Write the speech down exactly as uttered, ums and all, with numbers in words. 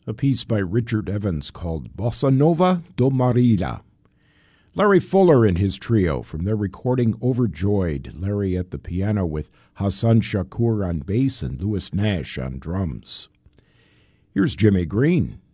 a piece by Richard Evans called Bossa Nova do Marília. Larry Fuller and his trio from their recording Overjoyed, Larry at the piano with Hassan Shakur on bass and Louis Nash on drums. Here's Jimmy Green.